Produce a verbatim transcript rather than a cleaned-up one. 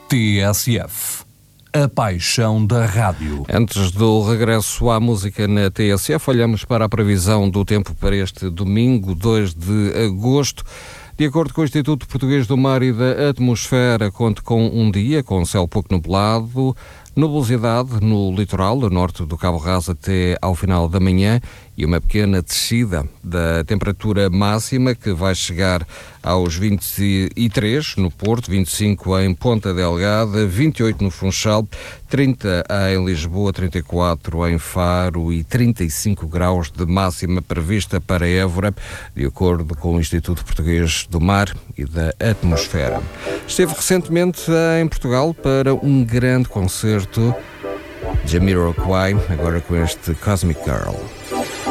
T S F, a paixão da rádio. Antes do regresso à música na T S F, olhamos para a previsão do tempo para este domingo, dois de agosto. De acordo com o Instituto Português do Mar e da Atmosfera, conta com um dia com céu pouco nublado, nubosidade no litoral, no norte do Cabo Raso até ao final da manhã e uma pequena descida da temperatura máxima que vai chegar aos vinte e três no Porto, vinte e cinco em Ponta Delgada, vinte e oito no Funchal, trinta em Lisboa, trinta e quatro em Faro e trinta e cinco graus de máxima prevista para Évora, de acordo com o Instituto Português do Mar e da Atmosfera. Esteve recentemente em Portugal para um grande concerto de Jamiroquai, agora com este Cosmic Girl.